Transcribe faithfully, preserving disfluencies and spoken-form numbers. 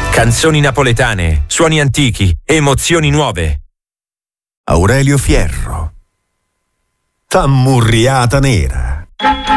Canzoni napoletane, suoni antichi, emozioni nuove. Aurelio Fierro. Tammurriata nera.